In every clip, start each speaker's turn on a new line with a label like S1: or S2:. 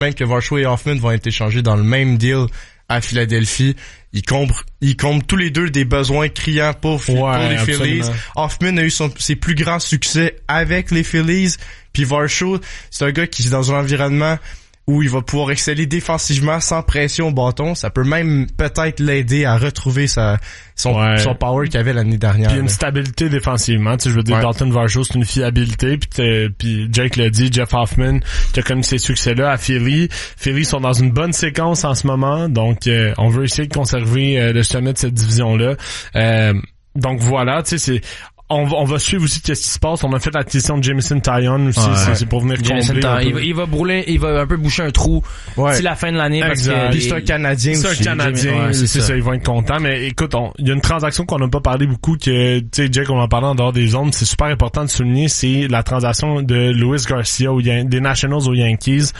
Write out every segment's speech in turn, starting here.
S1: même que Varsho et Hoffman vont être échangés dans le même deal à Philadelphie. Ils comblent tous les deux des besoins criants pour les Phillies. Hoffman a eu ses plus grands succès avec les Phillies. Puis Varsho, c'est un gars qui est dans un environnement où il va pouvoir exceller défensivement sans pression au bâton. Ça peut même peut-être l'aider à retrouver son power qu'il avait l'année dernière.
S2: Puis une stabilité défensivement. Tu sais, je veux dire, Dalton Varsho, c'est une fiabilité. Puis Jake l'a dit, Jeff Hoffman, qui a connu ces succès-là à Philly. Philly sont dans une bonne séquence en ce moment. Donc, on veut essayer de conserver le sommet de cette division-là. Donc voilà, tu sais, on va suivre aussi qu'est-ce qui se passe. On a fait l'acquisition de Jameson Taillon aussi, c'est pour venir combler.
S3: Il va brûler, il va un peu boucher un trou d'ici la fin de l'année.
S1: Puis c'est un Canadien aussi.
S2: C'est un Canadien, c'est ça, ils vont être contents. Mais écoute, il y a une transaction qu'on n'a pas parlé beaucoup, que, tu sais, Jake, on en parlait en dehors des zones, c'est super important de souligner, c'est la transaction de Luis Garcia des Nationals aux Yankees.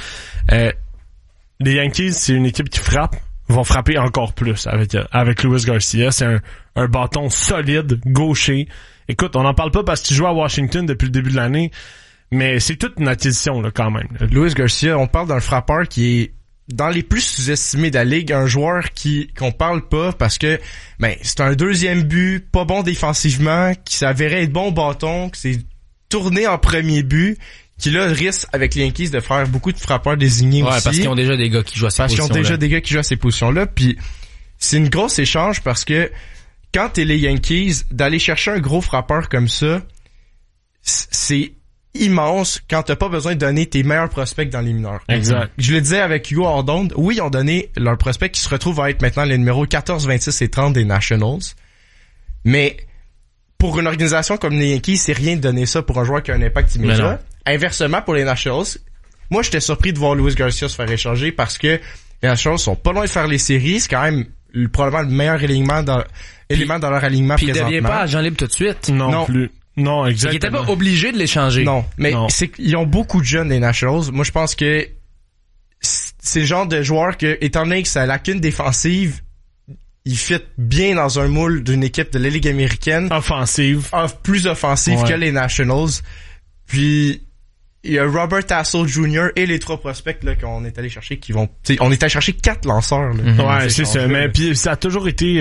S2: Les Yankees, c'est une équipe qui frappe. Vont frapper encore plus avec Luis Garcia. C'est un bâton solide, gaucher. Écoute, on n'en parle pas parce qu'il joue à Washington depuis le début de l'année, mais c'est toute une acquisition là quand même.
S1: Luis Garcia, on parle d'un frappeur qui est dans les plus sous-estimés de la ligue, un joueur qu'on parle pas parce que c'est un deuxième but, pas bon défensivement, qui s'avérait être bon au bâton, qui s'est tourné en premier but, qui là risque avec les Yankees de faire beaucoup de frappeurs désignés aussi.
S3: Parce qu'ils ont déjà des gars qui jouent à ces positions-là.
S1: Puis c'est une grosse échange parce que quand t'es les Yankees, d'aller chercher un gros frappeur comme ça, c'est immense quand t'as pas besoin de donner tes meilleurs prospects dans les mineurs.
S2: Exact.
S1: Je le disais avec Hugo Ordonde, oui, ils ont donné leur prospect qui se retrouve à être maintenant les numéros 14, 26 et 30 des Nationals. Mais pour une organisation comme les Yankees, c'est rien de donner ça pour un joueur qui a un impact immédiat. Inversement, pour les Nationals, moi, j'étais surpris de voir Luis Garcia se faire échanger parce que les Nationals sont pas loin de faire les séries. C'est quand même probablement le meilleur élément dans leur alignement présentement.
S3: Puis il devient pas agent libre tout de suite.
S2: Non plus. Non, exactement.
S3: Ils étaient pas obligés de l'échanger.
S1: Non, mais c'est qu'ils ont beaucoup de jeunes, les Nationals. Moi, je pense que c'est le genre de joueur que, étant donné que sa lacune défensive, il fit bien dans un moule d'une équipe de la Ligue américaine. Plus offensive que les Nationals. Puis, il y a Robert Tassel Jr. et les 3 prospects là qu'on est allé chercher qui vont... on est allé chercher 4 lanceurs. Là,
S2: ouais, c'est ça. Mais puis ça a toujours été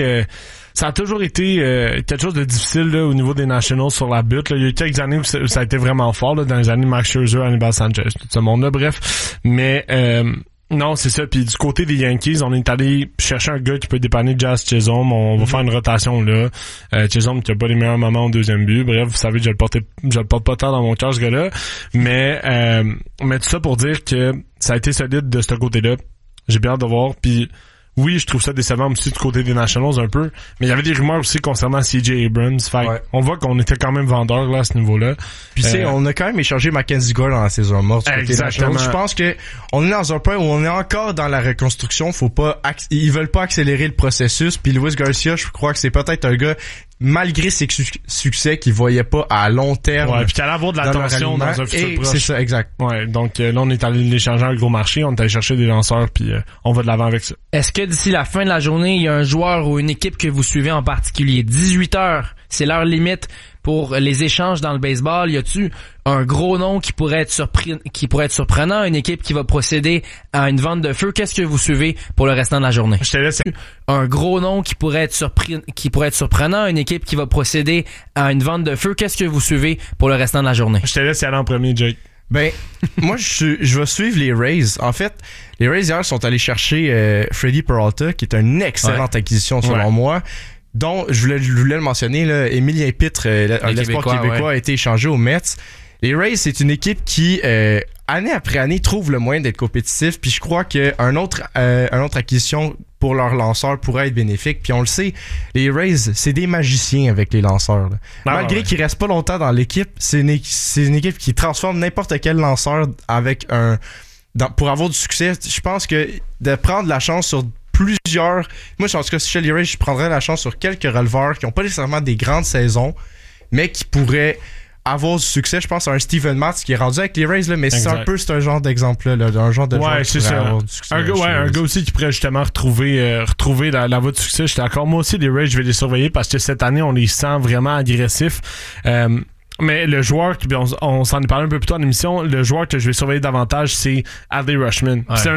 S2: quelque chose de difficile là, au niveau des Nationals sur la butte. Là. Il y a eu quelques années où ça a été vraiment fort, là, dans les années Max Scherzer, Anibal Sanchez, tout ce monde-là, bref. Mais non, c'est ça. Puis du côté des Yankees, on est allé chercher un gars qui peut dépanner Jazz Chisholm. On va faire une rotation là. Chisholm qui a pas les meilleurs moments au deuxième but. Bref, vous savez, je le porte pas tant dans mon cœur, ce gars-là. Mais tout ça pour dire que ça a été solide de ce côté-là. J'ai bien hâte de voir. Puis oui, je trouve ça décevant aussi du côté des Nationals un peu. Mais il y avait des rumeurs aussi concernant C.J. Abrams. Fait on voit qu'on était quand même vendeurs là à ce niveau-là.
S1: Puis on a quand même échangé Mackenzie Gore dans la saison morte du côté des Nationals. Je pense que on est dans un point où on est encore dans la reconstruction. Ils veulent pas accélérer le processus. Puis Luis Garcia, je crois que c'est peut-être un gars, malgré ses succès, qu'il voyait pas à long terme.
S2: Ouais, puis qu'il allait avoir de l'attention dans un futur proche.
S1: C'est ça, exact.
S2: Ouais, donc là, on est allé l'échanger à un gros marché, on est allé chercher des lanceurs, puis on va de l'avant avec ça.
S3: Est-ce que d'ici la fin de la journée, il y a un joueur ou une équipe que vous suivez en particulier? 18h, c'est l'heure limite pour les échanges dans le baseball. Y a-tu un gros nom qui pourrait être surprenant, une équipe qui va procéder à une vente de feu? Qu'est-ce que vous suivez pour le restant de la journée?
S2: Je te laisse.
S3: Un gros nom qui pourrait être surprenant, une équipe qui va procéder à une vente de feu. Qu'est-ce que vous suivez pour le restant de la journée?
S2: Je te laisse y aller en premier, Jake.
S1: Moi, je vais suivre les Rays. En fait, les Rays hier sont allés chercher Freddie Peralta, qui est une excellente acquisition selon moi. Dont je voulais le mentionner, là, Émilien Pitre, un espoir québécois, a été échangé aux Mets. Les Rays, c'est une équipe qui, année après année, trouve le moyen d'être compétitif. Puis je crois qu'un autre acquisition pour leurs lanceurs pourrait être bénéfique. Puis on le sait, les Rays, c'est des magiciens avec les lanceurs. Malgré qu'ils restent pas longtemps dans l'équipe, c'est une équipe qui transforme n'importe quel lanceur avec pour avoir du succès. Je pense que de prendre la chance sur plusieurs... Moi, en tout cas, chez les Rays, je prendrais la chance sur quelques releveurs qui n'ont pas nécessairement des grandes saisons, mais qui pourraient avoir du succès. Je pense à un Steven Matz qui est rendu avec les Rays, là, mais c'est un genre d'exemple là, d'un genre de joueur qui pourrait avoir du succès.
S2: Un gars aussi qui pourrait justement retrouver la voie de succès. J'étais d'accord. Moi aussi, les Rays, je vais les surveiller parce que cette année, on les sent vraiment agressifs. Mais le joueur, on s'en est parlé un peu plus tôt en émission, le joueur que je vais surveiller davantage, c'est Adley Rutschman. Ouais.